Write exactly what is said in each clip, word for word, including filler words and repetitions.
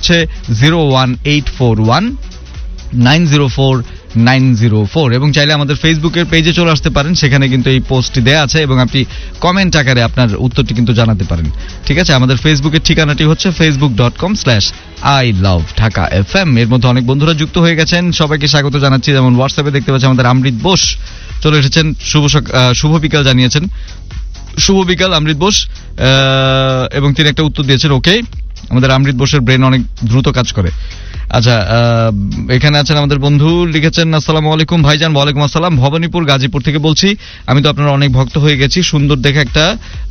হচ্ছে zero one eight four one nine zero four nine zero four এবং চাইলে আমাদের ফেসবুকের পেজে চলে আসতে পারেন, সেখানে কিন্তু এই পোস্টটি দেয়া আছে এবং আপনি কমেন্ট আকারে আপনার উত্তরটি কিন্তু জানাতে পারেন। ঠিক আছে, আমাদের ফেসবুকের ঠিকানাটি হচ্ছে Facebook dot com slash I love Dhaka F M. এর মধ্যে অনেক বন্ধুরা যুক্ত হয়ে গেছেন, সবাইকে স্বাগত জানাচ্ছি। যেমন হোয়াটসঅ্যাপে দেখতে পাচ্ছি আমাদের অমৃত বোস চলে এসেছেন, শুভ শুভ বিকাল জানিয়েছেন। শুভ বিকাল অমৃত বোস, এবং তিনি একটা উত্তর দিয়েছেন ওকে। আমাদের অমৃত বোসের ব্রেন অনেক দ্রুত কাজ করে। আচ্ছা, এখানে আছেন আমাদের বন্ধু, লিখেছেন আসসালামু আলাইকুম ভাইজান। ওয়ালাইকুম আসসালাম, ভবানীপুর গাজীপুর থেকে বলছি। আমি তো আপনার অনেক ভক্ত হয়ে গেছি, সুন্দর দেখে একটা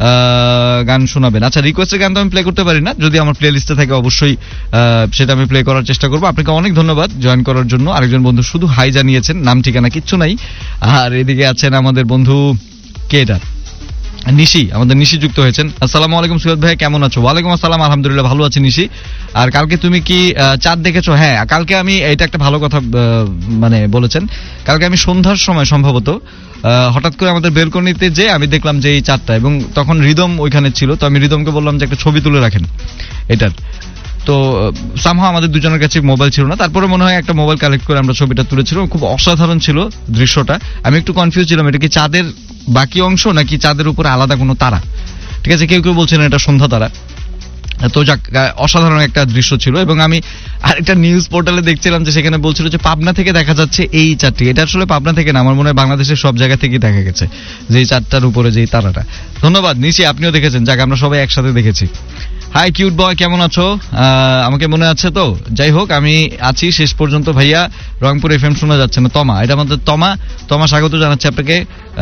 গান শোনাবেন। আচ্ছা, রিকোয়েস্টের গান তো আমি প্লে করতে পারি না, যদি আমার প্লে লিস্টে থাকে অবশ্যই সেটা আমি প্লে করার চেষ্টা করবো। আপনাকে অনেক ধন্যবাদ জয়েন করার জন্য। আরেকজন বন্ধু শুধু হাই জানিয়েছেন, নাম ঠিকানা কিচ্ছু নাই। আর এদিকে আছেন আমাদের বন্ধু কে এটা, নিশি, আমাদের নিশি যুক্ত হয়েছেন। আসসালামু আলাইকুম সৈয়দ ভাই, কেমন আছো? ওয়ালাইকুম আসসালাম, আলহামদুলিল্লাহ ভালো আছি নিশি। আর কালকে তুমি কি চাঁদ দেখেছো? হ্যাঁ, কালকে আমি, এটা একটা ভালো কথা মানে বলেছেন, কালকে আমি সন্ধ্যার সময় সম্ভবত হঠাৎ করে আমাদের বেলকনিতে যে আমি দেখলাম যে এই চাঁদটা, এবং তখন রিদম ওইখানে ছিল। তো আমি রিদমকে বললাম যে একটা ছবি তুলে রাখেন এটার। তো সামহাও আমাদের দুজনের কাছে মোবাইল ছিল না, তারপরে মনে হয় একটা মোবাইল কালেক্ট করে আমরা ছবিটা তুলেছিলাম। খুব অসাধারণ ছিল দৃশ্যটা। আমি একটু কনফিউজ ছিলাম, এটা কি চাঁদের বাকি অংশ নাকি চাঁদের উপরে আলাদা কোনো তারা। ঠিক আছে, কেউ কেউ বলছেন এটা সন্ধ্যা তারা। তো যাক, অসাধারণ একটা দৃশ্য ছিল। এবং আমি আরেকটা নিউজ পোর্টালে দেখছিলাম যে সেখানে বলছিল যে পাবনা থেকে দেখা যাচ্ছে এই চাঁদটি। এটা আসলে পাবনা থেকে না, আমার মনে হয় বাংলাদেশের সব জায়গা থেকেই দেখা গেছে যে এই চাঁদটার উপরে যে তারাটা। ধন্যবাদ নিশি, আপনিও দেখেছেন। যাক, আমরা সবাই একসাথে দেখেছি। হাই কিউট বয়, কেমন আছো? আমাকে মনে আছে তো? যাই হোক, আমি আছি শেষ পর্যন্ত। ভাইয়া রংপুর এফ এম শোনা যাচ্ছে না। তমা, এটা আমাদের তমা। তমা, স্বাগত জানাচ্ছি আপনাকে।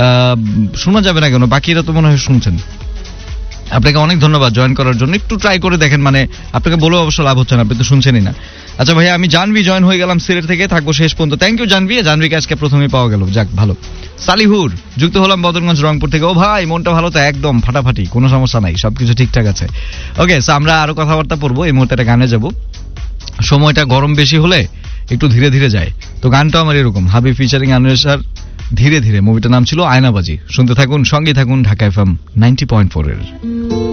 শোনা যাবে না কেন? বাকিরা তো মনে হয় শুনছেন। আপনাকে অনেক ধন্যবাদ জয়েন করার জন্য। একটু ট্রাই করে দেখেন, মানে আপনাকে বলেও অবশ্য লাভ হচ্ছে না, আপনি তো শুনছেনই না। আচ্ছা ভাইয়া, আমি জানভি জয়েন হয়ে গেলাম সিলেট থেকে, থাকবো শেষ পর্যন্ত। থ্যাংক ইউ জানভি, জানভিকে আজকে প্রথমেই পাওয়া গেল, যাক ভালো। সালিহুর যুক্ত হলাম বদরগঞ্জ রংপুর থেকে। ও ভাই, মনটা ভালো তো? একদম ফাটাফাটি, কোনো সমস্যা নাই, সবকিছু ঠিকঠাক আছে। ওকে, সো আমরা আরো কথাবার্তা পড়বো। এই মুহূর্তে একটা গানে যাব। সময়টা গরম বেশি হলে একটু ধীরে ধীরে যায়, তো গানটা আমার এরকম, হাবিব ফিচারিং আনোয়ার, ধীরে ধীরে। মুভিটার নাম ছিল আয়নাবাজি। শুনতে থাকুন, সঙ্গে থাকুন Dhaka F M ninety point four এর।